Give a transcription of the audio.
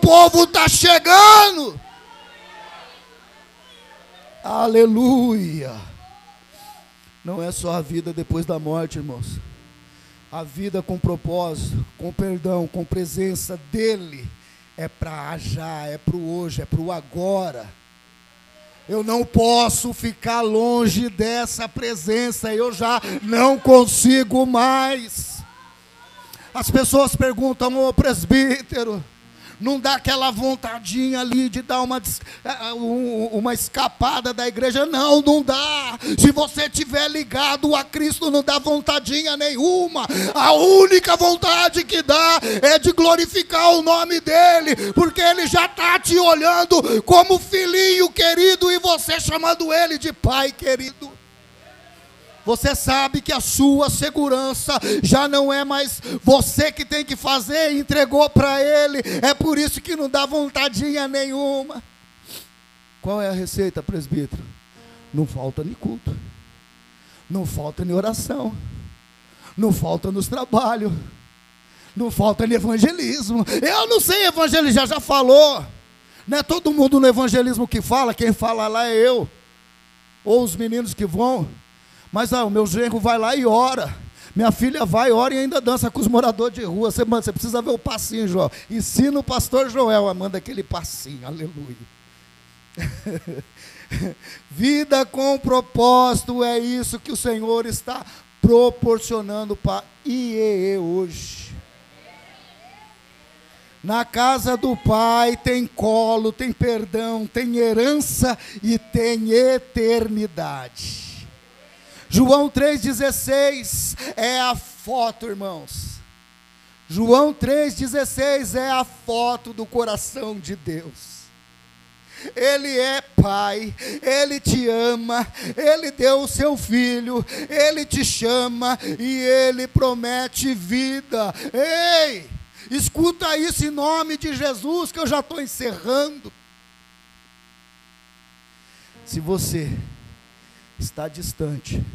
povo está chegando. Aleluia. Não é só a vida depois da morte, irmãos. A vida com propósito, com perdão, com presença dEle, é para já, é para o hoje, é para o agora. Eu não posso ficar longe dessa presença, eu já não consigo mais. As pessoas perguntam: ô presbítero, não dá aquela vontadinha ali de dar uma escapada da igreja? Não, não dá. Se você estiver ligado a Cristo, não dá vontadinha nenhuma. A única vontade que dá é de glorificar o nome dEle, porque Ele já está te olhando como filhinho querido e você chamando Ele de pai querido. Você sabe que a sua segurança já não é mais você que tem que fazer, entregou para Ele. É por isso que não dá vontadinha nenhuma. Qual é a receita, presbítero? Não falta nem culto, não falta nem oração, não falta nos trabalhos, não falta nem evangelismo. Eu não sei evangelizar, já falou. Não é todo mundo no evangelismo que fala, quem fala lá é eu, ou os meninos que vão. Mas o meu genro vai lá e ora. Minha filha vai, ora e ainda dança com os moradores de rua. Você precisa ver o passinho, Joel. Ensina o pastor Joel a mandar aquele passinho. Aleluia. Vida com propósito, é isso que o Senhor está proporcionando para IEE hoje. Na casa do Pai tem colo, tem perdão, tem herança e tem eternidade. João 3,16 é a foto, irmãos. João 3,16 é a foto do coração de Deus. Ele é Pai, Ele te ama, Ele deu o seu Filho, Ele te chama e Ele promete vida. Ei, escuta isso em nome de Jesus, que eu já estou encerrando. Se você está distante